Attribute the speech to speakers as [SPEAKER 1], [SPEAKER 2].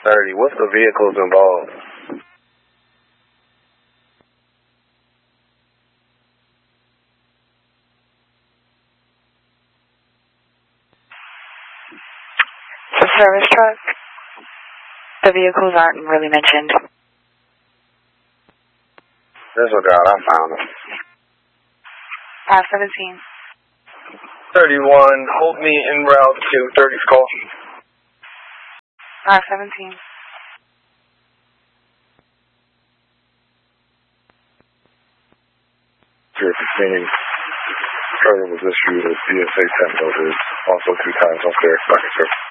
[SPEAKER 1] 30. What's the vehicles involved?
[SPEAKER 2] The service truck. The vehicles aren't really mentioned.
[SPEAKER 1] Disregard, I found them.
[SPEAKER 2] 517.
[SPEAKER 1] 31, hold me en route to 30's call.
[SPEAKER 2] 517.
[SPEAKER 1] Further was issued a DSA 10 notice, also 2 times on fair second service.